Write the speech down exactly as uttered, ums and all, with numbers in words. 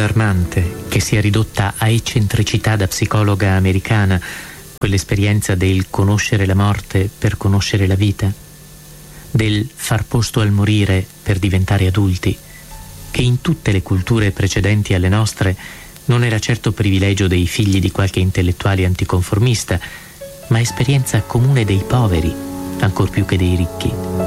allarmante che sia ridotta a eccentricità da psicologa americana quell'esperienza del conoscere la morte per conoscere la vita, del far posto al morire per diventare adulti, che in tutte le culture precedenti alle nostre non era certo privilegio dei figli di qualche intellettuale anticonformista, ma esperienza comune dei poveri, ancor più che dei ricchi.